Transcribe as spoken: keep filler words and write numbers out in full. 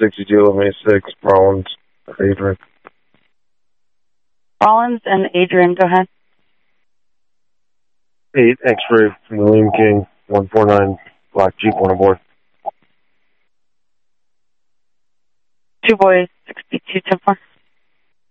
sixty-two eleven eighty-six, Rollins, Adrian. Rollins and Adrian, go ahead. eight, X-ray from William King, one four nine, Black Jeep, one aboard. Two boys, sixty-two ten four.